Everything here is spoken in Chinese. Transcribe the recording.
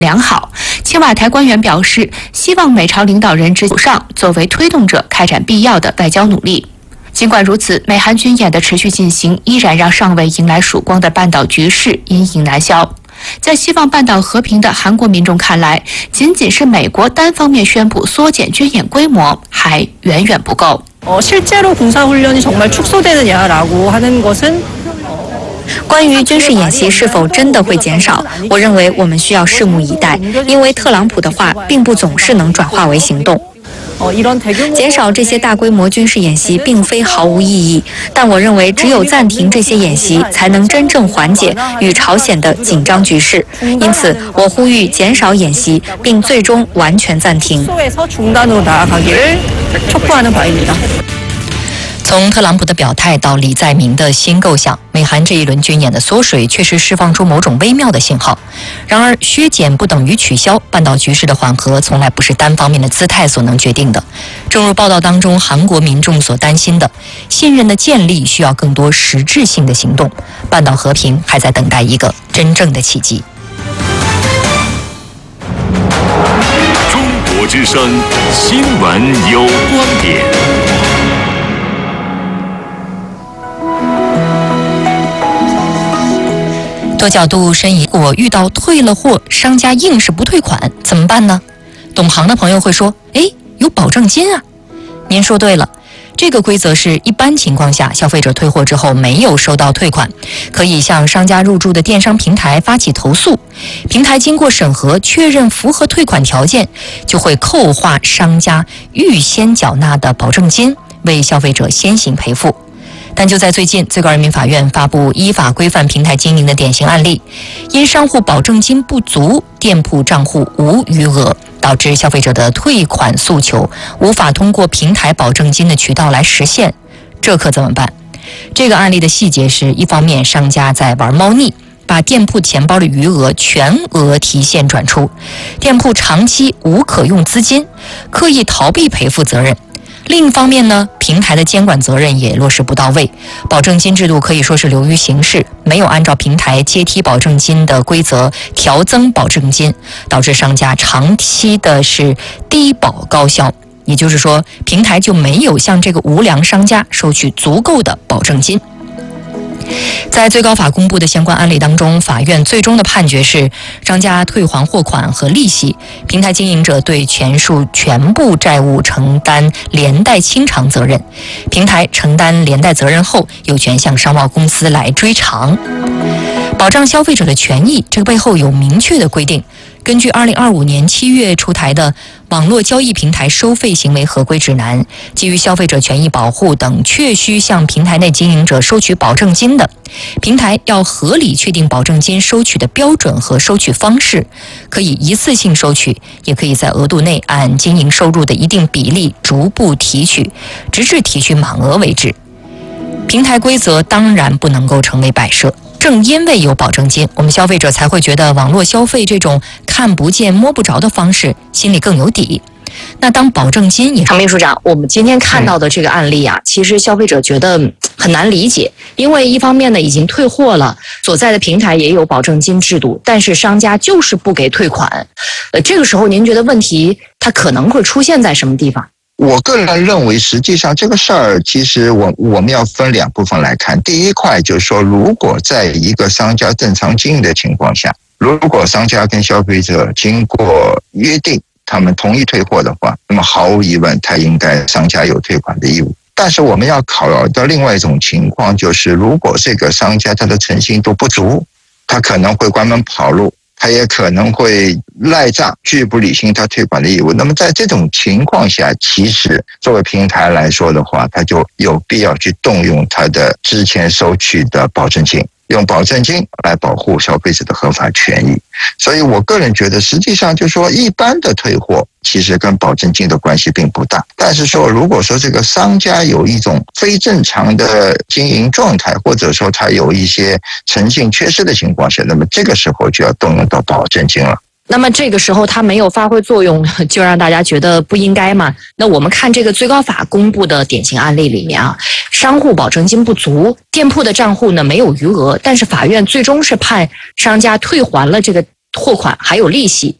良好。青瓦台官员表示，希望美朝领导人之上作为推动者开展必要的外交努力。尽管如此，美韩军演的持续进行，依然让尚未迎来曙光的半岛局势阴影难消。在希望半岛和平的韩国民众看来，仅仅是美国单方面宣布缩减军演规模还远远不够。 실제로 군사훈련이 정말 축소되느냐라고 하는 것은 关于军事演习是否真的会减少，我认为我们需要拭目以待，因为特朗普的话并不总是能转化为行动。减少这些大规模军事演习并非毫无意义，但我认为只有暂停这些演习，才能真正缓解与朝鲜的紧张局势。因此，我呼吁减少演习，并最终完全暂停。 从特朗普的表态到李在明的新构想，美韩这一轮军演的缩水确实释放出某种微妙的信号。然而，削减不等于取消，半岛局势的缓和从来不是单方面的姿态所能决定的。正如报道当中韩国民众所担心的，信任的建立需要更多实质性的行动。半岛和平还在等待一个真正的契机。 中国之声新闻有观点。 多角度申疑，如果遇到退了货，商家硬是不退款，怎么办呢？懂行的朋友会说，有保证金啊。您说对了，这个规则是一般情况下，消费者退货之后没有收到退款，可以向商家入驻的电商平台发起投诉。平台经过审核确认符合退款条件，就会扣划商家预先缴纳的保证金，为消费者先行赔付。但就在最近，最高人民法院发布依法规范平台经营的典型案例，因商户保证金不足，店铺账户无余额，导致消费者的退款诉求无法通过平台保证金的渠道来实现，这可怎么办？这个案例的细节是，一方面商家在玩猫腻，把店铺钱包的余额全额提现转出，店铺长期无可用资金，刻意逃避赔付责任。另一方面呢，平台的监管责任也落实不到位，保证金制度可以说是流于形式，没有按照平台阶梯保证金的规则调增保证金，导致商家长期的是低保高销，也就是说，平台就没有向这个无良商家收取足够的保证金。在最高法公布的相关案例当中，法院最终的判决是，商家退还货款和利息，平台经营者对全部债务承担连带清偿责任，平台承担连带责任后，有权向商贸公司来追偿。保障消费者的权益，这个背后有明确的规定。根据2025年7月出台的网络交易平台收费行为合规指南，基于消费者权益保护等确需向平台内经营者收取保证金的，平台要合理确定保证金收取的标准和收取方式，可以一次性收取，也可以在额度内按经营收入的一定比例逐步提取，直至提取满额为止。平台规则当然不能够成为摆设，正因为有保证金，我们消费者才会觉得网络消费这种看不见摸不着的方式心里更有底。那当保证金也…… 常秘书长，我们今天看到的这个案例啊，其实消费者觉得很难理解，因为一方面呢已经退货了，所在的平台也有保证金制度，但是商家就是不给退款。这个时候您觉得问题它可能会出现在什么地方？ 我个人认为，实际上这个事儿，其实我们要分两部分来看。第一块就是说，如果在一个商家正常经营的情况下，如果商家跟消费者经过约定，他们同意退货的话，那么毫无疑问，商家有退款的义务。但是我们要考虑到另外一种情况，就是如果这个商家他的诚信度不足，他可能会关门跑路，他也可能会赖账，拒不履行他退款的义务。那么在这种情况下，其实作为平台来说的话，他就有必要去动用他的之前收取的保证金，用保证金来保护消费者的合法权益。所以我个人觉得，实际上就是说，一般的退货其实跟保证金的关系并不大。但是说，如果说这个商家有一种非正常的经营状态，或者说他有一些诚信缺失的情况下，那么这个时候就要动用到保证金了。 那么这个时候它没有发挥作用，就让大家觉得不应该嘛？那我们看这个最高法公布的典型案例里面啊，商户保证金不足，店铺的账户呢没有余额，但是法院最终是判商家退还了这个货款还有利息，